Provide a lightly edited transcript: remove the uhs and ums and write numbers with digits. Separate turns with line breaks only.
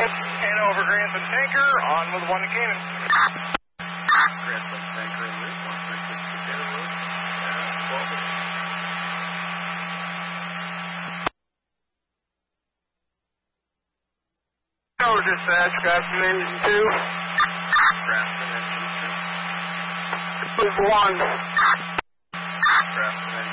Hanover Grantham Tanker, on with 1 to Cannon.
Grantham Tanker in loop, 136 to Cannon loop. 12.
Hanover Dispatch, Craftsman Engine 2.
Craftsman Engine 2.
With 1.
Craftsman